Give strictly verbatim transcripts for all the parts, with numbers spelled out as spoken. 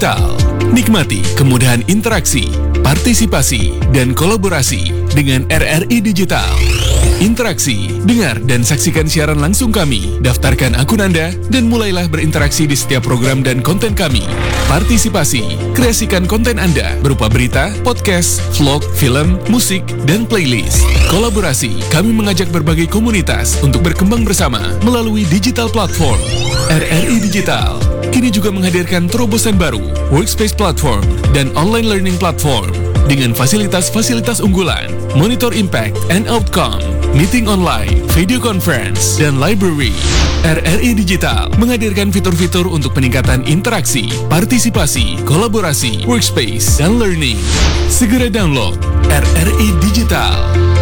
Digital. Nikmati kemudahan interaksi, partisipasi, dan kolaborasi dengan R R I Digital. Interaksi, dengar dan saksikan siaran langsung kami, daftarkan akun Anda, dan mulailah berinteraksi di setiap program dan konten kami. Partisipasi, kreasikan konten Anda berupa berita, podcast, vlog, film, musik, dan playlist. Kolaborasi, kami mengajak berbagai komunitas untuk berkembang bersama melalui digital platform. R R I Digital kini juga menghadirkan terobosan baru, workspace platform, dan online learning platform dengan fasilitas-fasilitas unggulan, monitor impact and outcome, meeting online, video conference, dan library. R R I Digital menghadirkan fitur-fitur untuk peningkatan interaksi, partisipasi, kolaborasi, workspace, dan learning. Segera download R R I Digital.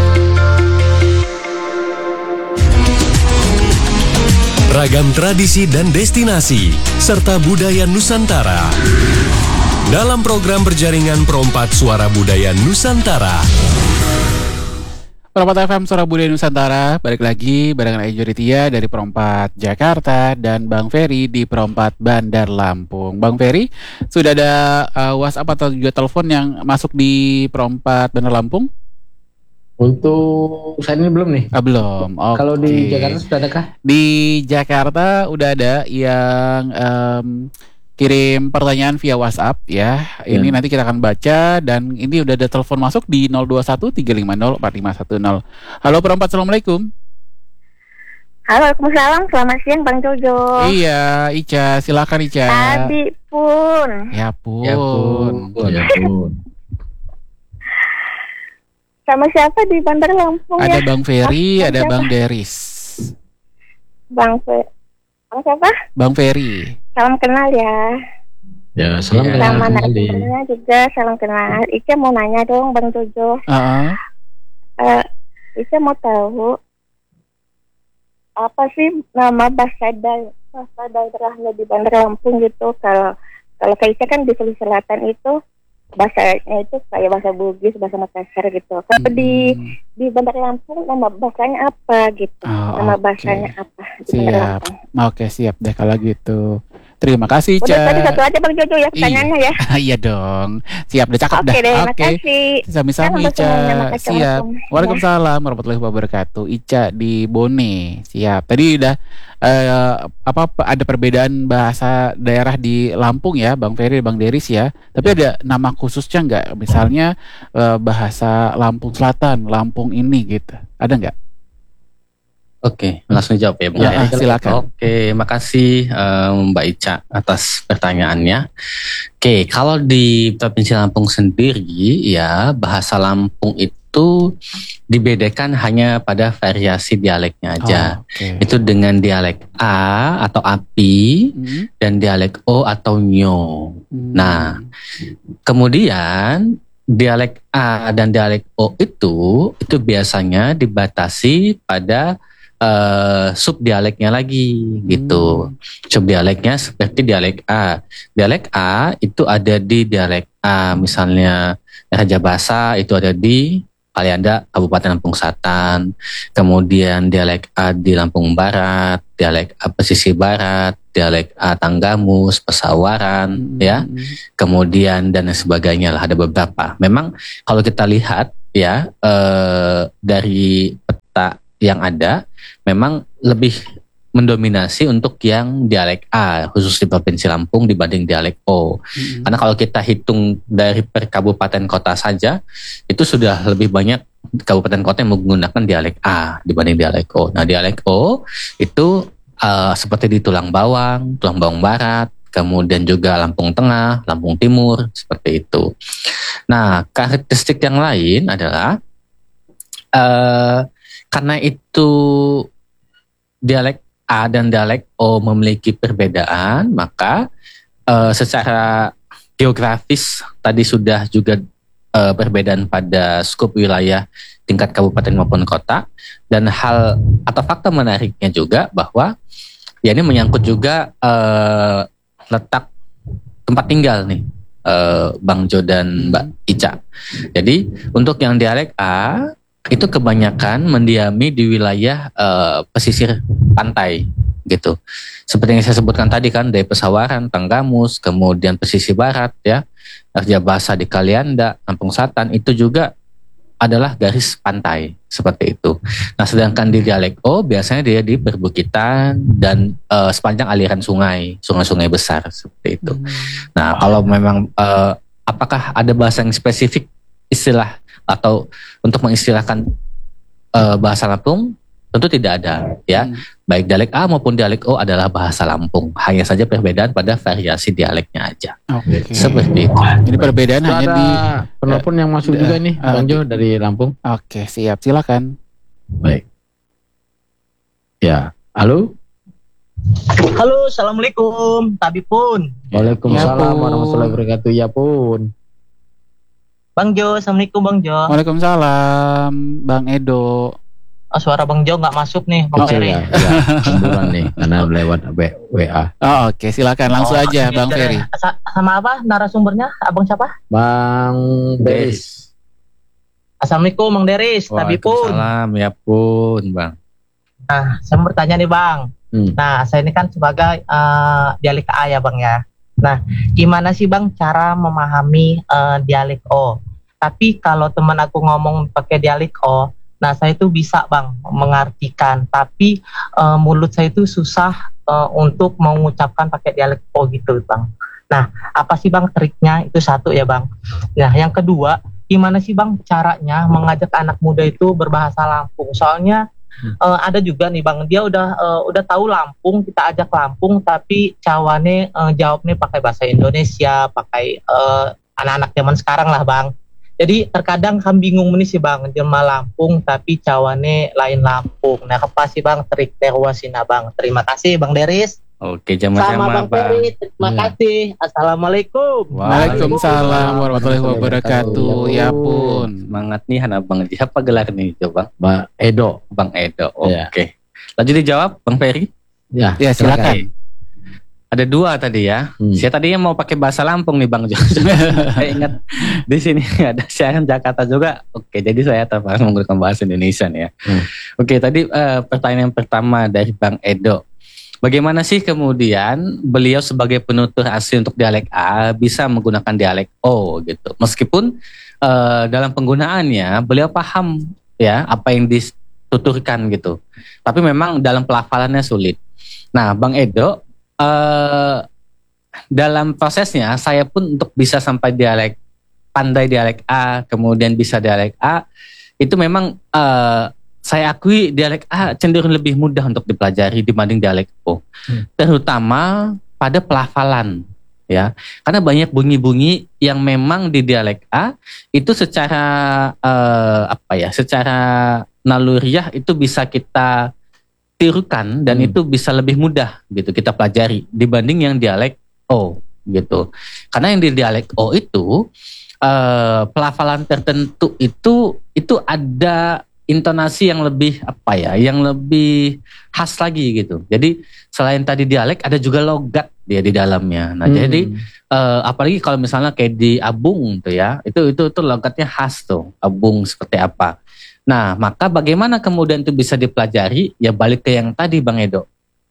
Ragam tradisi dan destinasi, serta budaya Nusantara. Dalam program berjaringan Perompak Suara Budaya Nusantara. Perompak F M Suara Budaya Nusantara, balik lagi barengan Ejo Ritia dari Perompak Jakarta dan Bang Ferry di Perompak Bandar Lampung. Bang Ferry, sudah ada uh, WhatsApp atau juga telepon yang masuk di Perompak Bandar Lampung? Untuk saat ini belum nih. Ah, belum. Okay. Kalau di Jakarta sudah adakah? Di Jakarta udah ada yang um, kirim pertanyaan via WhatsApp ya. Ini ya. Nanti kita akan baca dan ini udah ada telepon masuk di nol dua satu tiga lima nol empat lima satu nol. Halo Perompak, Assalamualaikum. Halo, Waalaikumsalam. Selamat siang Bang Jojo. Iya, Ica, silakan Ica. Tadi pun. Ya pun. Ya pun. Ya pun. Sama siapa di Bandar Lampung? Ada ya? Bang Ferry, Bang ada siapa? Bang Deris. Bang Ferry. Bang siapa? Bang Ferry. Salam kenal ya. Ya, salam Ya. kenal Sama kembali. narasumbernya juga salam kenal. Ica mau nanya dong Bang Jojo. Uh-uh. Uh, Ica mau tahu apa sih nama bahasa daerah bahasa daerahnya di Bandar Lampung gitu. Kalau kalau kayak Ica kan di Sulawesi Selatan itu bahasanya itu kayak bahasa Bugis, bahasa Makassar gitu. Kalau di di Bandar Lampung nama bahasanya apa gitu? Oh, nama okay. bahasanya apa di Bandar Siap. Lampung? Oke, siap deh kalau gitu. Terima kasih, Ica. Udah tadi satu aja Bang Jojo ya pertanyaannya ya. Iya dong. Siap, udah cakep Oke dah. deh, Oke. makasih. Sami-sami Salam Ica. semuanya, makasih. Siap. Waalaikumsalam. Waalaikumsalam warahmatullahi wabarakatuh. Ica di Bone. Siap. Tadi udah eh, apa ada perbedaan bahasa daerah di Lampung ya, Bang Ferry, Bang Deris ya. Tapi ada nama khususnya nggak? Misalnya eh, bahasa Lampung Selatan, Lampung ini gitu. Ada nggak? Oke, langsung jawab ya Bang. Ya, Ferry. silakan. Oke, makasih um, Mbak Ica atas pertanyaannya. Oke, kalau di Provinsi Lampung sendiri ya, bahasa Lampung itu dibedakan hanya pada variasi dialeknya aja. Oh, okay. Itu dengan dialek A atau api Hmm. dan dialek O atau nyo. Hmm. Nah, kemudian dialek A dan dialek O itu itu biasanya dibatasi pada uh, subdialeknya lagi gitu. Hmm. Subdialeknya seperti dialek A. Dialek A itu ada di dialek A, misalnya Raja Basa itu ada di Alianda, Kabupaten Lampung Selatan. Kemudian dialek A di Lampung Barat, dialek A Pesisir Barat, dialek A Tanggamus, Pesawaran, Hmm. ya. Kemudian dan sebagainya lah, ada beberapa. Memang kalau kita lihat ya eh, dari peta yang ada, memang lebih mendominasi untuk yang dialek A khusus di Provinsi Lampung dibanding dialek O. Hmm. Karena kalau kita hitung dari per kabupaten kota saja, itu sudah lebih banyak kabupaten kota yang menggunakan dialek A dibanding dialek O. Nah, dialek O itu uh, seperti di Tulang Bawang, Tulang Bawang Barat, kemudian juga Lampung Tengah, Lampung Timur, seperti itu. Nah, karakteristik yang lain adalah uh, karena itu dialek A dan dialek O memiliki perbedaan, maka uh, secara geografis tadi sudah juga uh, perbedaan pada skup wilayah tingkat kabupaten maupun kota, dan hal atau fakta menariknya juga bahwa ya ini menyangkut juga uh, letak tempat tinggal nih uh, Bang Jo dan Mbak Ica. Jadi untuk yang dialek A itu kebanyakan mendiami di wilayah uh, pesisir pantai gitu. Seperti yang saya sebutkan tadi kan, dari Pesawaran, Tanggamus, kemudian pesisir barat ya, Raja Basa di Kalianda, Lampung Selatan itu juga adalah garis pantai seperti itu. Nah, sedangkan di dialek O biasanya dia di perbukitan dan uh, sepanjang aliran sungai, sungai-sungai besar seperti itu. Hmm. Nah, kalau memang uh, apakah ada bahasa yang spesifik istilah atau untuk mengistilahkan uh, bahasa Lampung? Tentu tidak ada ya. Hmm. Baik dialek A maupun dialek O adalah bahasa Lampung. Hanya saja perbedaan pada variasi dialeknya aja. Oke. Okay. Seperti itu. Jadi perbedaan Itu hanya ada di penelpon yang masuk uh, juga nih, uh, Bang Jo dari Lampung. Oke, okay, siap. Silakan. Baik. Ya, halo. Halo, assalamualaikum, Tabi Pun. Waalaikumsalam warahmatullahi wabarakatuh. Ya Pun. Bang Jo, assalamualaikum Bang Jo. Waalaikumsalam, Bang Edo. Oh, suara Bang Jo nggak masuk nih, Bang Ferry. Ya, ya, kumpulan nih, karena lewat W A. Oh, oke, okay. Silakan langsung oh, aja, Bang Ferry. Sama apa narasumbernya? Abang siapa? Bang Deris. Assalamualaikum, Bang Deris. Tabi Pun. Waalaikumsalam, ya Pun, Bang. Nah, saya mau bertanya nih, Bang. Hmm. Nah, saya ini kan sebagai uh, dialek A ya, Bang ya. Nah, gimana sih, Bang, cara memahami uh, dialek O? Tapi kalau teman aku ngomong pakai dialek O, nah, saya itu bisa, Bang, mengartikan, tapi uh, mulut saya itu susah uh, untuk mengucapkan pakai dialek O gitu, Bang. Nah, apa sih, Bang, triknya? Itu satu ya, Bang. Nah, yang kedua, gimana sih, Bang, caranya mengajak anak muda itu berbahasa Lampung? Soalnya hmm. uh, ada juga nih, Bang, dia udah uh, udah tahu Lampung, kita ajak Lampung, tapi cawane uh, jawabnya pakai bahasa Indonesia, pakai uh, anak-anak zaman sekarang lah, Bang. Jadi terkadang kan bingung nih sih, Bang, jelma Lampung tapi cawane lain Lampung. Nah, apa sih, Bang, trik terwasina, Bang? Terima kasih, Bang Deris. Oke, jama-jama, sama Bang Ferry. Terima hmm. kasih. Assalamualaikum. Waalaikumsalam warahmatullahi wabarakatuh. Ya Pun. Semangat nih, Hana Bang. Siapa gelar nih, coba? Bang Edo. Bang Edo. Oke. Okay. Ya. Lanjut dijawab, Bang Ferry. Ya, ya silakan. Ada dua tadi ya. Hmm. Saya tadinya mau pakai bahasa Lampung nih, Bang Jo. Saya ingat di sini ada siaran Jakarta juga. Oke, jadi saya terpaksa menggunakan bahasa Indonesia nih ya. Hmm. Oke, tadi uh, pertanyaan pertama dari Bang Edo. Bagaimana sih kemudian beliau sebagai penutur asli untuk dialek A bisa menggunakan dialek O gitu. Meskipun uh, dalam penggunaannya beliau paham ya apa yang dituturkan gitu. Tapi memang dalam pelafalannya sulit. Nah, Bang Edo, Uh, dalam prosesnya saya pun untuk bisa sampai dialek pandai dialek A kemudian bisa dialek A itu memang uh, saya akui dialek A cenderung lebih mudah untuk dipelajari dibanding dialek O, hmm. terutama pada pelafalan ya, karena banyak bunyi-bunyi yang memang di dialek A itu secara uh, apa ya secara naluriah itu bisa kita tirukan dan hmm. itu bisa lebih mudah gitu kita pelajari dibanding yang dialek O gitu. Karena yang di dialek O itu uh, pelafalan tertentu itu itu ada intonasi yang lebih apa ya, yang lebih khas lagi gitu. Jadi selain tadi dialek ada juga logat dia di dalamnya. Nah, hmm. jadi uh, apalagi kalau misalnya kayak di Abung tuh ya, itu itu itu logatnya khas tuh. Abung seperti apa. Nah, maka bagaimana kemudian itu bisa dipelajari? Ya balik ke yang tadi, Bang Edo,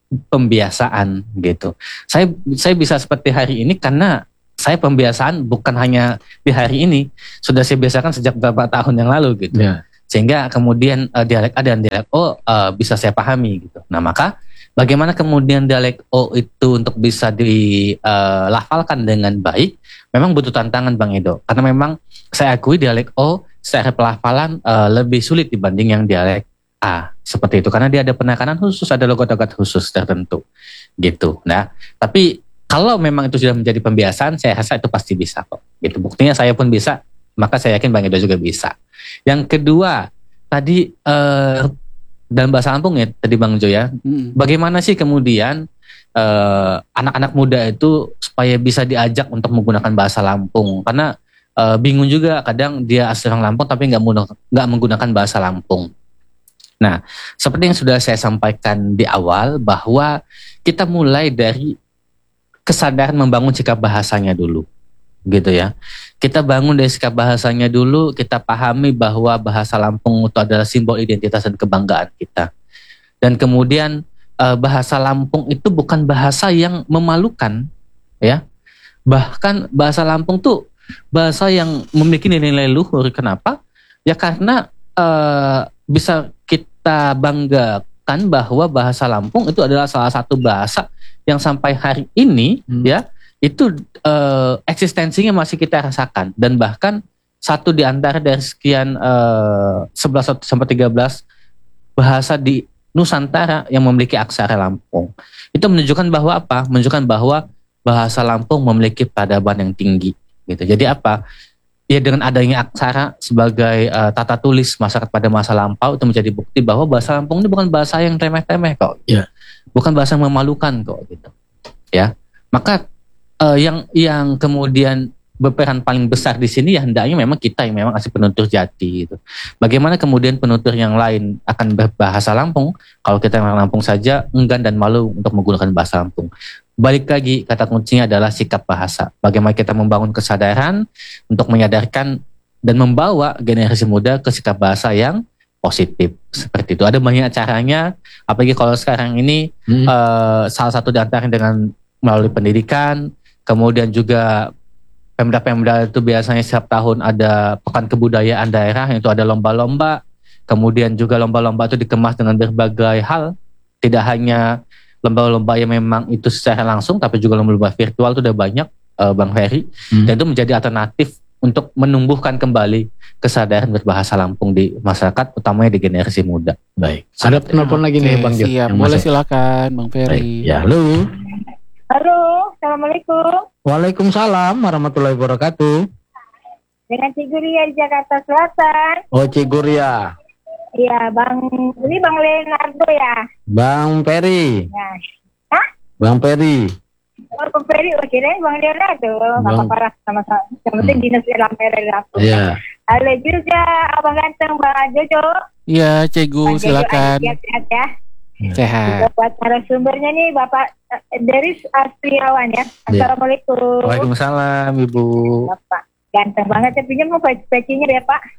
pembiasaan gitu. Saya saya bisa seperti hari ini karena saya pembiasaan bukan hanya di hari ini, sudah saya biasakan sejak beberapa tahun yang lalu gitu. Yeah. Sehingga kemudian uh, dialek A dan dialek O uh, bisa saya pahami gitu. Nah, maka bagaimana kemudian dialek O itu untuk bisa dilafalkan uh, dengan baik? Memang butuh tantangan, Bang Edo, karena memang saya akui dialek O secara pelafalan uh, lebih sulit dibanding yang dialek A seperti itu, karena dia ada penekanan khusus, ada logat-logat khusus tertentu gitu. Nah, tapi kalau memang itu sudah menjadi pembiasaan, saya rasa itu pasti bisa kok. Gitu, buktinya saya pun bisa, maka saya yakin Bang Edo juga bisa. Yang kedua, tadi uh, dalam bahasa Lampung ya, tadi Bang Jo ya, hmm. bagaimana sih kemudian uh, anak-anak muda itu supaya bisa diajak untuk menggunakan bahasa Lampung, karena Uh, bingung juga kadang dia asli orang Lampung tapi nggak nggak menggunakan bahasa Lampung. Nah, seperti yang sudah saya sampaikan di awal bahwa kita mulai dari kesadaran membangun sikap bahasanya dulu, gitu ya. Kita bangun dari sikap bahasanya dulu, kita pahami bahwa bahasa Lampung itu adalah simbol identitas dan kebanggaan kita. Dan kemudian uh, bahasa Lampung itu bukan bahasa yang memalukan, ya. Bahkan bahasa Lampung tuh bahasa yang memiliki nilai-nilai luhur. Kenapa? Ya karena uh, bisa kita banggakan bahwa bahasa Lampung itu adalah salah satu bahasa yang sampai hari ini, hmm. ya, itu uh, eksistensinya masih kita rasakan, dan bahkan satu di antara dari sekian uh, sebelas sampai tiga belas bahasa di Nusantara yang memiliki aksara Lampung. Itu menunjukkan bahwa apa? Menunjukkan bahwa bahasa Lampung memiliki peradaban yang tinggi, gitu. Jadi apa? Ya dengan adanya aksara sebagai uh, tata tulis masyarakat pada masa lampau itu menjadi bukti bahwa bahasa Lampung ini bukan bahasa yang remeh-temeh kok, ya. Bukan bahasa yang memalukan kok, gitu. Ya, maka uh, yang yang kemudian berperan paling besar di sini ya hendaknya memang kita yang memang asli penutur jati gitu. Bagaimana kemudian penutur yang lain akan berbahasa Lampung kalau kita orang Lampung saja enggan dan malu untuk menggunakan bahasa Lampung. Balik lagi, kata kuncinya adalah sikap bahasa. Bagaimana kita membangun kesadaran untuk menyadarkan dan membawa generasi muda ke sikap bahasa yang positif seperti itu. Ada banyak caranya, apalagi kalau sekarang ini hmm. uh, salah satu di antaranya dengan melalui pendidikan, kemudian juga Pemda-pemda itu biasanya setiap tahun ada pekan kebudayaan daerah, itu ada lomba-lomba. Kemudian juga lomba-lomba itu dikemas dengan berbagai hal. Tidak hanya lomba-lomba yang memang itu secara langsung, tapi juga lomba-lomba virtual itu udah banyak, uh, Bang Ferry. Hmm. Dan itu menjadi alternatif untuk menumbuhkan kembali kesadaran berbahasa Lampung di masyarakat, utamanya di generasi muda. Baik. Ada penelpon lagi nih Bang Jo. Siap, boleh masuk. Silakan Bang Ferry. Ya, halo. Halo, Assalamualaikum. Waalaikumsalam warahmatullahi wabarakatuh. Dengan Cik Guria di Jakarta Selatan. Oh, Cik Guria. Iya, Bang, ini Bang Leonardo ya. Bang Ferry. Ya. Hah? Bang Ferry. Oh, Bang Ferry, oh kirain Bang Leonardo. Bang parah sama-sama. Yang penting dinas Bang Ferry aku. Iya. Halo juga Abang ganteng Bang Jojo. Iya, Cik Gu, silakan. Sehat ya. Sehat. Juga buat narasumbernya nih Bapak Deris Astriawan ya. Assalamualaikum. Waalaikumsalam Ibu. Bapak ganteng banget ya, pinjam mau bacinya ya Pak.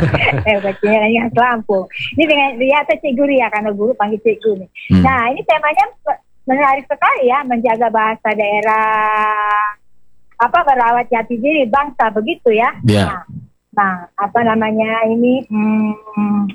eh bacinya lagi khas Lampung. Ini dengan dia atau Cik Guri ya, karena guru panggil Cik Guri. Hmm. Nah ini temanya menarik sekali ya, menjaga bahasa daerah, apa merawat jati diri bangsa begitu ya. Yeah. Nah, nah apa namanya ini. Hmm,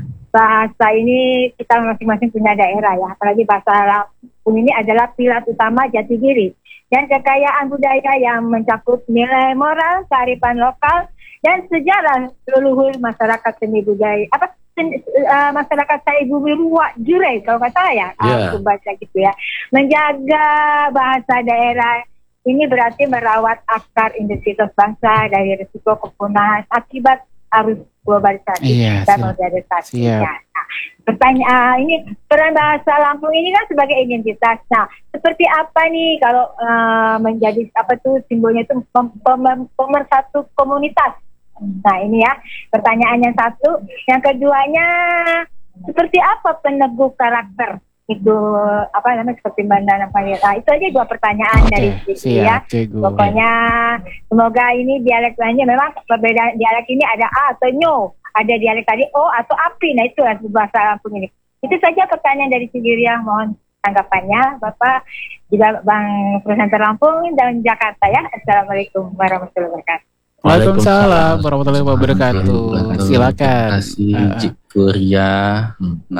bahasa ini kita masing-masing punya daerah ya, apalagi bahasa Lampung ini adalah pilar utama jati diri dan kekayaan budaya yang mencakup nilai moral, kearifan lokal dan sejarah leluhur masyarakat seni budaya apa sen, uh, masyarakat saya bumi ruak jure kalau nggak salah ya, yeah. aku baca gitu ya. Menjaga bahasa daerah ini berarti merawat akar identitas bangsa dari risiko kepunahan akibat arus globalisasi iya, dan modernisasi. Nah, pertanyaan ini peran bahasa Lampung ini kan sebagai identitas. Nah, seperti apa nih kalau uh, menjadi apa tuh simbolnya itu pem, pem, pemersatu komunitas? Nah ini ya pertanyaan yang satu. Yang keduanya seperti apa peneguh karakter? Itu apa namanya seperti mana namanya? Nah, itu aja dua pertanyaan okay, dari sini ya. Cigu. Pokoknya semoga ini dialek lainnya memang perbedaan dialek ini ada A atau nyo, ada dialek tadi O atau api. Nah itu bahasa Lampung ini. Itu saja pertanyaan dari Cigiria. Mohon tanggapannya Bapak juga Bang Presenter Lampung dan Jakarta ya. Assalamualaikum warahmatullahi wabarakatuh. Waalaikumsalam warahmatullahi wabarakatuh. Silakan. Terima kasih Cigiria.